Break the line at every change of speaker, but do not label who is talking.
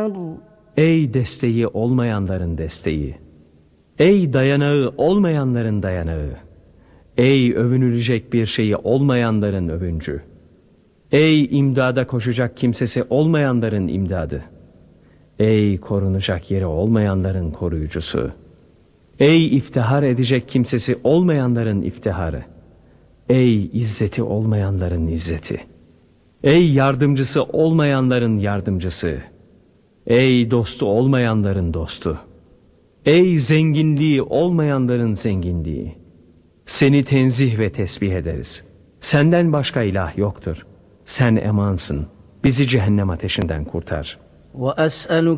الناصر.
Ey desteği olmayanların desteği! Ey dayanağı olmayanların dayanağı! Ey övünülecek bir şeyi olmayanların övüncü! Ey imdada koşacak kimsesi olmayanların imdadı! Ey korunacak yeri olmayanların koruyucusu! Ey iftihar edecek kimsesi olmayanların iftiharı! Ey izzeti olmayanların izzeti! Ey yardımcısı olmayanların yardımcısı! Ey dostu olmayanların dostu! Ey zenginliği olmayanların zenginliği! Seni tenzih ve tesbih ederiz. Senden başka ilah yoktur. Sen emansın. Bizi cehennem ateşinden kurtar.
وأسألك